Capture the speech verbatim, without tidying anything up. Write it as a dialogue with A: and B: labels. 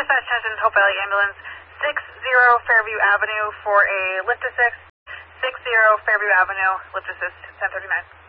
A: Dispatch attention, Hope Valley Ambulance, six zero Fairview Avenue for a lift assist, six zero Fairview Avenue, lift assist, ten thirty-nine.